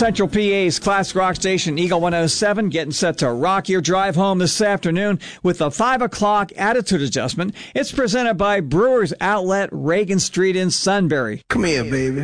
Central PA's classic rock station, Eagle 107, getting set to rock your drive home this afternoon with a 5 o'clock attitude adjustment. It's presented by Brewers Outlet, Reagan Street in Sunbury. Come here, baby.